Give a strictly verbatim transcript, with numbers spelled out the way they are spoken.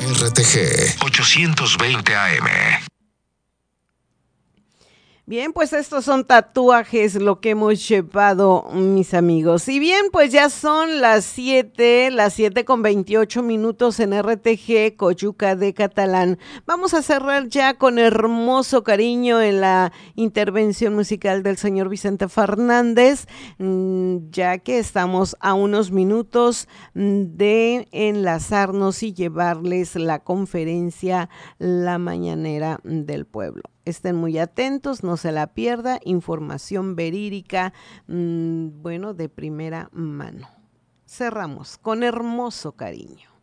R T G ochocientos veinte A M. Bien, pues estos son tatuajes lo que hemos llevado, mis amigos. Y bien, pues ya son las siete, las siete con veintiocho minutos en R T G, Coyuca de Catalán. Vamos a cerrar ya con hermoso cariño en la intervención musical del señor Vicente Fernández, ya que estamos a unos minutos de enlazarnos y llevarles la conferencia La Mañanera del Pueblo. Estén muy atentos, no se la pierda, información verídica, mmm, bueno, de primera mano. Cerramos con hermoso cariño.